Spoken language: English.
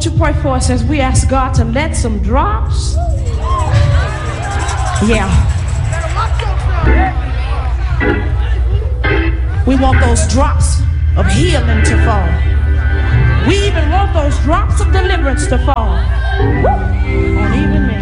you pray for us as we ask God to let some drops? Yeah. We want those drops of healing to fall. We even want those drops of deliverance to fall on even me.